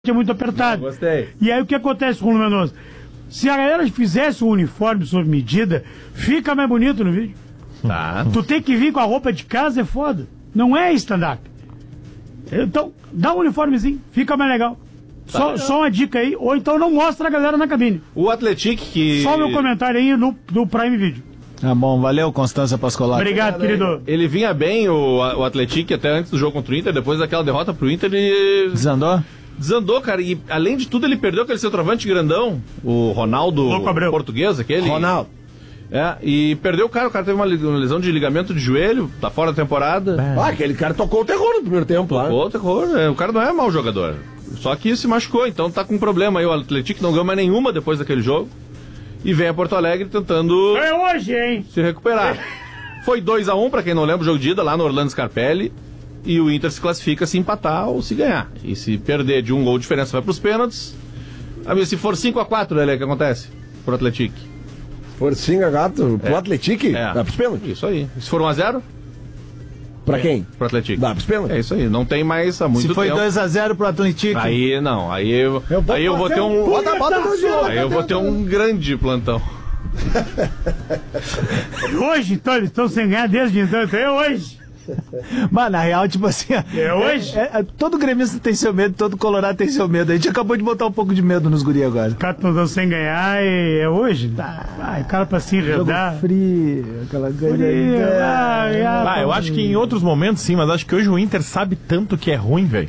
é muito apertado. Gostei. E aí o que acontece com o Luminoso? Se a galera fizesse um uniforme sob medida, fica mais bonito no vídeo. Tá. Tu tem que vir com a roupa de casa é foda. Não é stand-up. Então, dá um uniformezinho, fica mais legal. Só uma dica aí, ou então não mostra a galera na cabine. O Atlético que... Só o meu comentário aí no Prime Video. Tá bom, valeu, Constância Pascolato. Obrigado, querido. Ele vinha bem, o Atlético, até antes do jogo contra o Inter, depois daquela derrota pro Inter, ele... Desandou, cara, e além de tudo ele perdeu aquele centroavante grandão, o Ronaldo português, aquele. Ronaldo. E perdeu o cara teve uma lesão de ligamento de joelho, tá fora da temporada. Aquele cara tocou o terror no primeiro tempo lá. Tocou o terror, o cara não é mau jogador, só que se machucou, então tá com um problema aí, o Atlético não ganhou mais nenhuma depois daquele jogo, e vem a Porto Alegre tentando... É hoje, hein? Se recuperar. Foi 2-1, pra quem não lembra, o jogo de ida lá no Orlando Scarpelli. E o Inter se classifica se empatar ou se ganhar. E se perder de um gol de diferença vai pros pênaltis. Se for 5-4, Lelê, o que acontece pro Atlético? For 5-4 pro Atlético? Dá pros pênaltis? Isso aí. Se for 1-0? Pra quem? Pro Atlético. Dá pros pênaltis? É isso aí. Não tem mais há muito tempo. Se foi 2-0 pro Atlético. Aí não. Aí eu vou ter um... Aí eu vou ter um grande plantão. Hoje, então, eles estão sem ganhar desde então. É hoje. Mas na real, tipo assim, é hoje? Todo gremista tem seu medo, todo colorado tem seu medo. A gente acabou de botar um pouco de medo nos guri agora. Os caras estão sem ganhar e é hoje? O cara pra se enredar. Jogo frio, aquela coisa. Eu acho que em outros momentos sim, mas acho que hoje o Inter sabe tanto que é ruim, velho.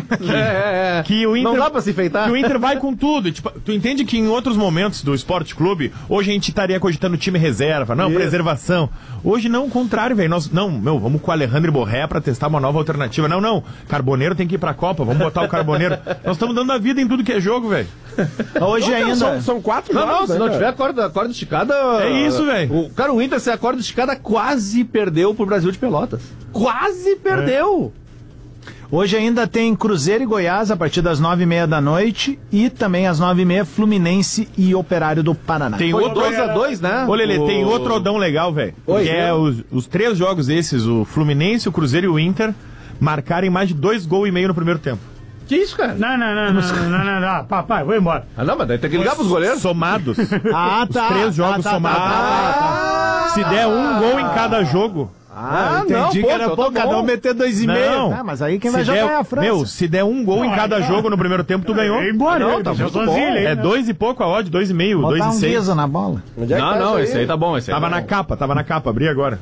Que o Inter, não dá pra se enfeitar. Que o Inter vai com tudo. E, tipo, tu entende que em outros momentos do Esporte Clube, hoje a gente estaria cogitando time reserva, preservação. Hoje não, o contrário, velho. Vamos com o Alejandro Borré pra testar uma nova alternativa. Não, Carboneiro tem que ir pra Copa, vamos botar o Carboneiro. Nós estamos dando a vida em tudo que é jogo, velho. Hoje ainda. São 4 jogos. Se não tiver a corda esticada. É isso, velho. O Inter, se a corda esticada, quase perdeu pro Brasil de Pelotas. Quase perdeu! Hoje ainda tem Cruzeiro e Goiás a partir das 9h30 da noite e também às 9h30 Fluminense e Operário do Paraná. Tem outro 2-2, né? Ô, Lelê, tem outro odão legal, velho. Que é os 3 jogos esses, o Fluminense, o Cruzeiro e o Inter, marcarem mais de 2,5 gols no primeiro tempo. Que isso, cara? Não. Papai, vou embora. Não, mas daí tem que ligar pros goleiros. Somados. Os 3 jogos somados. Se der 1 gol em cada jogo... entendi que era pouco, cada um meter 2,5. Não, mas aí quem vai jogar é a França. Se der 1 gol em cada jogo no primeiro tempo, tu ganhou. Embora, tá muito bom. É 2 e pouco a odd, 2,5, 2,6. Na bola. Não, esse aí tá bom. Tava na capa, abri agora.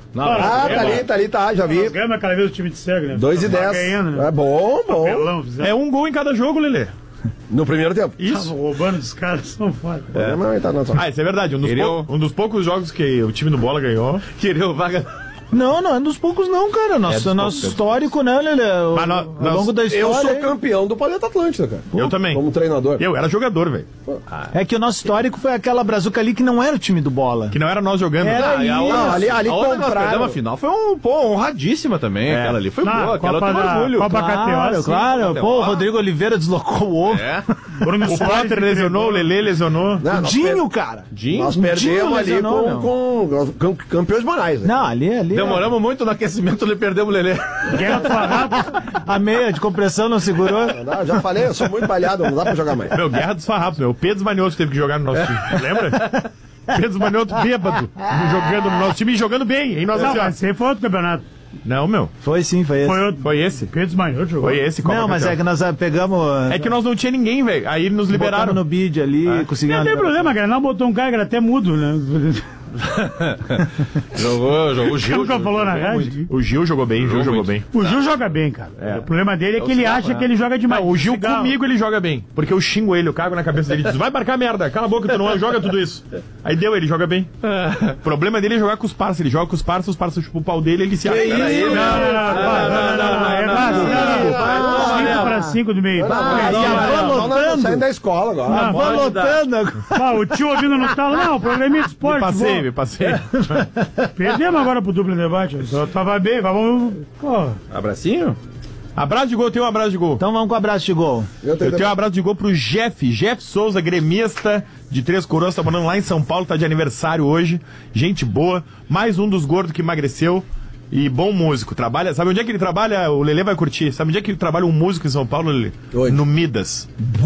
Tá, já vi. Nós ganhamos aquela vez o time de cego, né? 2,10. É bom. É 1 gol em cada jogo, Lelê. No primeiro tempo. Isso. Roubando dos caras, são foda. Isso é verdade. Um dos poucos jogos que o time do Bola ganhou. Queria o vaga... Não é dos poucos não, cara. Nosso histórico, né, Lelê? Ao longo da história... Eu sou campeão do Paleta Atlântida, cara. Eu também. Como treinador. Eu era jogador, velho. É que o nosso histórico foi aquela Brazuca ali que não era o time do Bola. Que não era nós jogando. Era ali compraram. A final foi honradíssima também. Aquela ali foi boa. Aquela tem orgulho. Copa KTO, claro. Pô, o Rodrigo Oliveira deslocou o ovo. O Potter lesionou, o Lelê lesionou. O Dinho, cara. Nós perdemos ali com campeões banais. Não, ali... Demoramos muito no aquecimento, ele perdeu o Lelê. A meia de compressão não segurou. Não, já falei, eu sou muito balhado, não dá pra jogar mais. Guerra dos Farrapos, O Pedro Manioto teve que jogar no nosso time. Lembra? Pedro Manioto bêbado, jogando no nosso time e jogando bem. E nós mas esse foi outro campeonato. Não, Foi sim, foi esse. Foi esse. Pedro Manioto jogou. Foi esse. Não, mas é que nós pegamos... É que nós não tinha ninguém, velho. Aí nos liberaram. No bid ali, conseguimos... Não tem problema, cara. Não botou um cara que era até mudo, né? Jogou o Gil. Nunca falou na rádio. O Gil jogou bem, O Gil joga bem, cara. O problema dele é que ele acha que ele joga demais. O Gil comigo ele joga bem. Porque eu xingo ele, eu cago na cabeça dele e diz: vai marcar merda, cala a boca, tu não joga tudo isso. Aí ele joga bem. O problema dele é jogar com os parceiros. Ele joga com os parceiros chupam o pau dele, ele se acha. Não, 5 do meio. Saindo da escola agora. O tio ouvindo no talo. Não, o programinha de esporte. Me passei. Perdemos agora pro duplo debate. Só tava bem, vamos. Abracinho? Abraço de gol, tem um abraço de gol. Então vamos com o abraço de gol. Eu tenho um abraço de gol pro Jeff Souza, gremista de Três Coroas, tá morando lá em São Paulo, tá de aniversário hoje. Gente boa, mais um dos gordos que emagreceu. e bom músico. Trabalha, sabe onde é que ele trabalha? O Lelê vai curtir. Sabe onde é que ele trabalha um músico em São Paulo, Lelê? Onde? No Midas.